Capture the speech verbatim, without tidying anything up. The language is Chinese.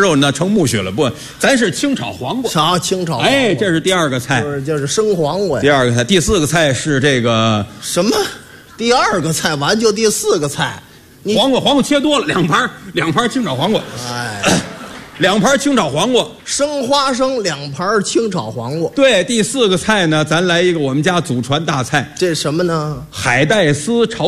肉那成木须了。不，咱是清炒黄瓜。 啥清炒黄瓜？ 哎，这是第二个菜， 就是就是生黄瓜呀。 第二个菜，第四个菜是这个什么？第二个菜完就第四个菜，你黄瓜，黄瓜切多了，两盘两盘清炒黄瓜。 哎， 两盘清炒黄瓜， 生花生两盘清炒黄瓜。 对，第四个菜呢，咱来一个我们家祖传大菜， 这什么呢？ 海带丝炒